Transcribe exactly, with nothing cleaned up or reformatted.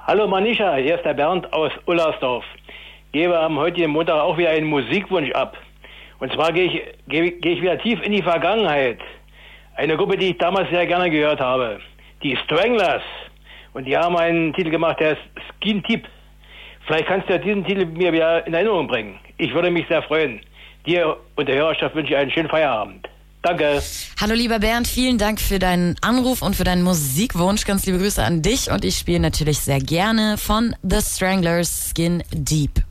Hallo Manisha, hier ist der Bernd aus Ullersdorf. Gebe am heutigen Montag auch wieder einen Musikwunsch ab. Und zwar gehe ich, gehe, gehe ich wieder tief in die Vergangenheit. Eine Gruppe, die ich damals sehr gerne gehört habe. Die Stranglers. Und die haben einen Titel gemacht, der ist Skin Deep. Vielleicht kannst du diesen Titel mir wieder in Erinnerung bringen. Ich würde mich sehr freuen. Dir und der Hörerschaft wünsche ich einen schönen Feierabend. Danke. Hallo lieber Bernd, vielen Dank für deinen Anruf und für deinen Musikwunsch. Ganz liebe Grüße an dich und ich spiele natürlich sehr gerne von The Stranglers Skin Deep.